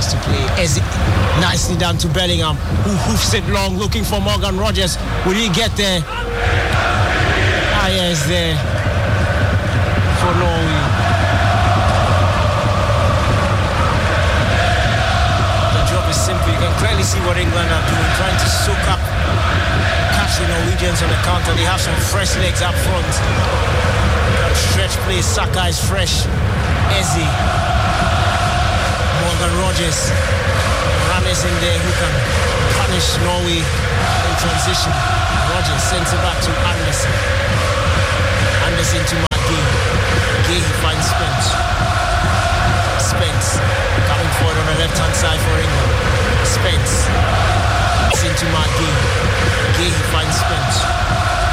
pass to play. Eze nicely done to Bellingham, who hoofs it long, looking for Morgan Rogers. Will he get there? Is there for Norway. The job is simple. You can clearly see what England are doing, trying to soak up, catch the Norwegians on the counter. They have some fresh legs up front. Stretch play, Saka is fresh. Eze, Morgan Rogers, runners in there who can punish Norway in transition. Rogers sends it back to Anderson. Anderson to McGee. McGee finds Spence.